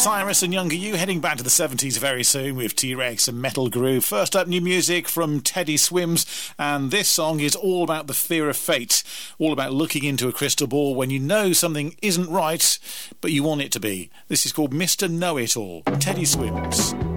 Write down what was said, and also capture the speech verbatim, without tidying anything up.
Cyrus and Younger You, heading back to the seventies very soon with T-Rex and Metal Groove. First up, new music from Teddy Swims, and this song is all about the fear of fate, all about looking into a crystal ball when you know something isn't right, but you want it to be. This is called Mister Know-It-All, Teddy Swims.